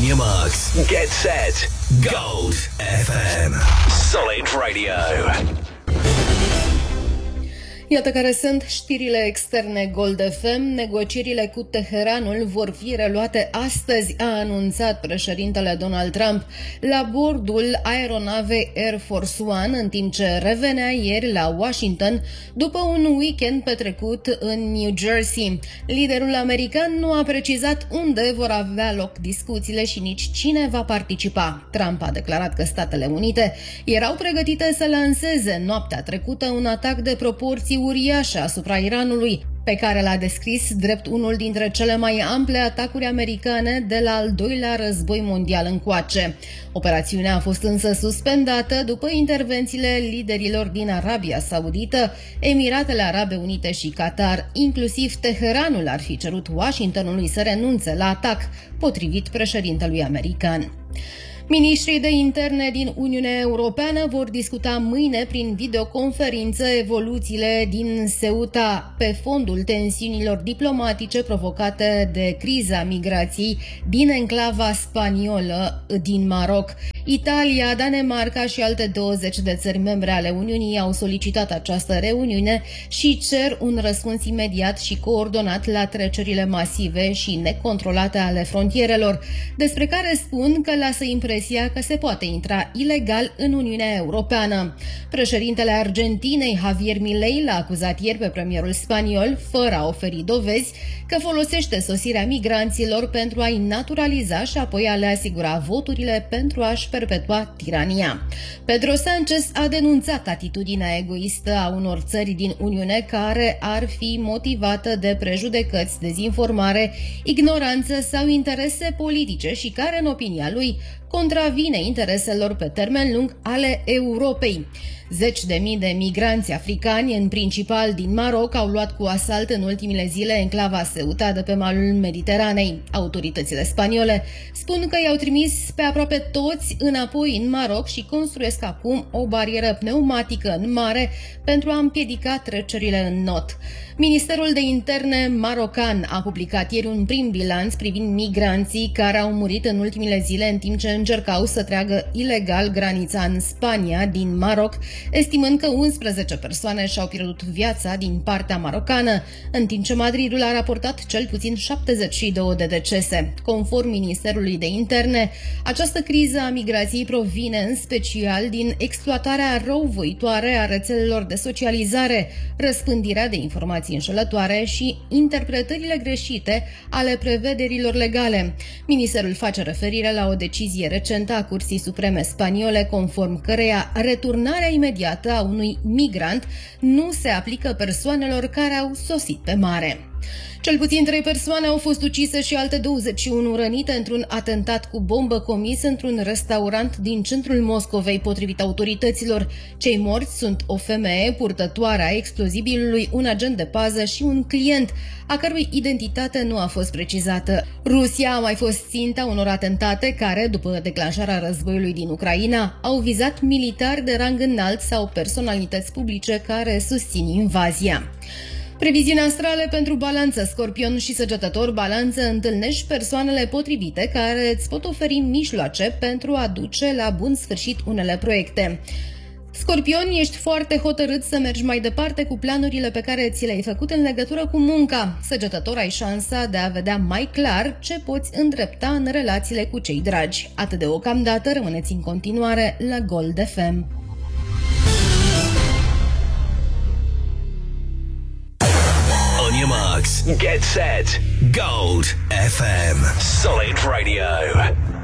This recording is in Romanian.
your marks. Get set. Gold FM. Solid Radio. Iată care sunt știrile externe Gold FM. Negocierile cu Teheranul vor fi reluate astăzi, a anunțat președintele Donald Trump la bordul aeronavei Air Force One, în timp ce revenea ieri la Washington după un weekend petrecut în New Jersey. Liderul american nu a precizat unde vor avea loc discuțiile și nici cine va participa. Trump a declarat că Statele Unite erau pregătite să lanseze noaptea trecută un atac de proporții uriașă asupra Iranului, pe care l-a descris drept unul dintre cele mai ample atacuri americane de la al doilea război mondial încoace. Operațiunea a fost însă suspendată după intervențiile liderilor din Arabia Saudită, Emiratele Arabe Unite și Qatar. Inclusiv Teheranul ar fi cerut Washingtonului să renunțe la atac, potrivit președintelui american. Ministrii de interne din Uniunea Europeană vor discuta mâine prin videoconferință evoluțiile din Ceuta pe fondul tensiunilor diplomatice provocate de criza migrației din enclava spaniolă din Maroc. Italia, Danemarca și alte 20 de țări membre ale Uniunii au solicitat această reuniune și cer un răspuns imediat și coordonat la trecerile masive și necontrolate ale frontierelor, despre care spun că lasă impresia că se poate intra ilegal în Uniunea Europeană. Președintele Argentinei, Javier Milei, l-a acuzat ieri pe premierul spaniol, fără a oferi dovezi, că folosește sosirea migranților pentru a-i naturaliza și apoi a le asigura voturile pentru a-și perpetua tirania. Pedro Sánchez a denunțat atitudinea egoistă a unor țări din Uniune care ar fi motivată de prejudecăți, dezinformare, ignoranță sau interese politice și care, în opinia lui, contravine intereselor pe termen lung ale Europei. Zeci de mii de migranți africani, în principal din Maroc, au luat cu asalt în ultimile zile enclava Ceuta de pe malul Mediteranei. Autoritățile spaniole spun că i-au trimis pe aproape toți înapoi în Maroc și construiesc acum o barieră pneumatică în mare pentru a împiedica trecerile în not. Ministerul de Interne marocan a publicat ieri un prim bilanț privind migranții care au murit în ultimile zile în timp ce încercau să treagă ilegal granița în Spania din Maroc, estimând că 11 persoane și-au pierdut viața din partea marocană, în timp ce Madridul a raportat cel puțin 72 de decese. Conform Ministerului de Interne, această criză a migrației provine în special din exploatarea răuvoitoare a rețelelor de socializare, răspândirea de informații înșelătoare și interpretările greșite ale prevederilor legale. Ministerul face referire la o decizie recentă a Curții Supreme spaniole, conform căreia returnarea imediată a unui migrant nu se aplică persoanelor care au sosit pe mare. Cel puțin 3 persoane au fost ucise și alte 21 rănite într-un atentat cu bombă comis într-un restaurant din centrul Moscovei, potrivit autorităților. Cei morți sunt o femeie purtătoare a explozibilului, un agent de pază și un client, a cărui identitate nu a fost precizată. Rusia a mai fost ținta unor atentate care, după declanșarea războiului din Ucraina, au vizat militari de rang înalt sau personalități publice care susțin invazia. Previziunea astrale pentru Balanță, Scorpion și Săgetător. Balanță, întâlnești persoanele potrivite care îți pot oferi mijloace pentru a duce la bun sfârșit unele proiecte. Scorpion, ești foarte hotărât să mergi mai departe cu planurile pe care ți le-ai făcut în legătură cu munca. Săgetător, ai șansa de a vedea mai clar ce poți îndrepta în relațiile cu cei dragi. Atât deocamdată, rămâneți în continuare la Gold FM. On your marks. Get set. Gold FM. Solid Radio.